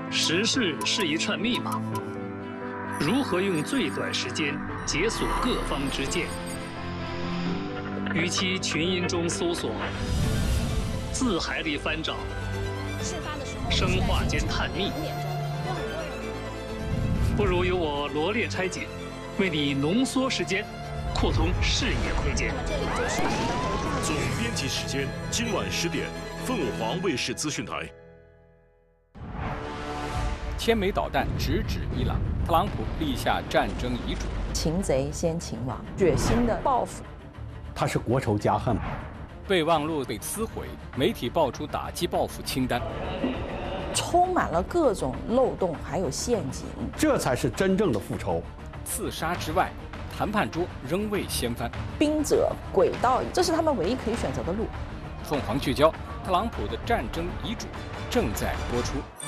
时事是一串密码，如何用最短时间解锁各方之见？与其群音中搜索，字海里翻找，生化间探秘，不如由我罗列拆解，为你浓缩时间，扩通视野空间。 总编辑时间，今晚10点，凤凰卫视资讯台。 千枚导弹直指伊朗，特朗普立下战争遗嘱。 擒贼先擒王，血腥的报复。 他是国仇家恨。 备忘录被撕毁，媒体爆出打击报复清单， 充满了各种漏洞，还有陷阱。 这才是真正的复仇。 刺杀之外，谈判桌仍未掀翻。 兵者诡道，这是他们唯一可以选择的路。 凤凰聚焦，特朗普的战争遗嘱正在播出。